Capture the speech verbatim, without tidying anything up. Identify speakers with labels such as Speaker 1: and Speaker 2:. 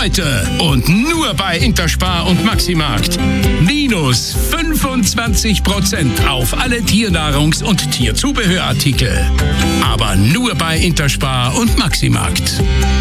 Speaker 1: Heute und nur bei Interspar und Maximarkt. Minus fünfundzwanzig Prozent auf alle Tiernahrungs- und Tierzubehörartikel. Aber nur bei Interspar und Maximarkt.